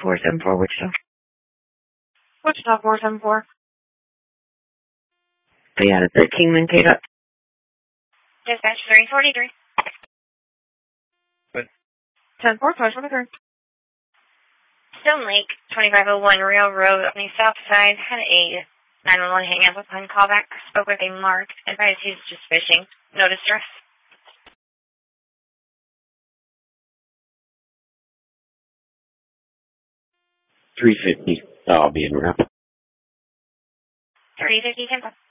474 Wichita. Wichita 474. They had a 13 wind paid up. Dispatch 343. What? 10-4, 523. Stone Lake, 2501 Railroad on the south side, had a 911 hang up upon callback. Spoke with a Mark. Advised he's just fishing. No distress. 350. I'll be in route. 350, 10.